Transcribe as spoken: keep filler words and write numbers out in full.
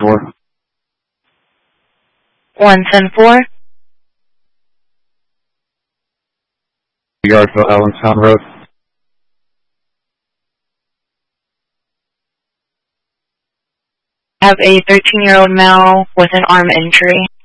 four. one ten four. Yardville, Allenstown Road. Have a thirteen-year-old male with an arm injury.